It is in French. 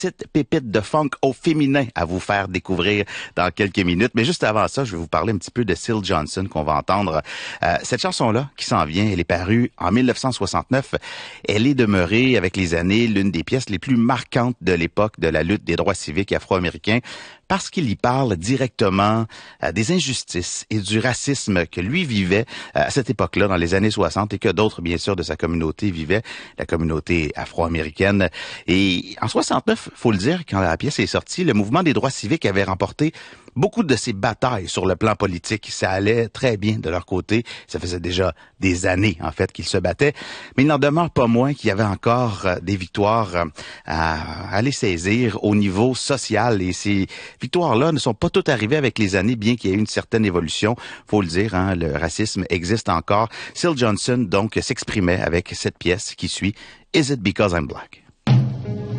petite pépite de funk au féminin à vous faire découvrir dans quelques minutes. Mais juste avant ça, je vais vous parler un petit peu de Syl Johnson qu'on va entendre. Cette chanson-là qui s'en vient, elle est parue en 1969. Elle est demeurée avec les années l'une des pièces les plus marquantes de l'époque de la lutte des droits civiques afro-américains parce qu'il y parle directement des injustices et du racisme que lui vivait à cette époque-là, dans les années 60, et que d'autres, bien sûr, de sa communauté vivaient, la communauté afro-américaine. Et en 69, faut le dire, quand la pièce est sortie, le mouvement des droits civiques avait remporté beaucoup de ses batailles sur le plan politique. Ça allait très bien de leur côté. Ça faisait déjà des années, en fait, qu'ils se battaient. Mais il n'en demeure pas moins qu'il y avait encore des victoires à aller saisir au niveau social. Et ces victoires-là ne sont pas toutes arrivées avec les années, bien qu'il y ait une certaine évolution. Faut le dire, hein, le racisme existe encore. Syl Johnson, donc, s'exprimait avec cette pièce qui suit, Is It Because I'm Black?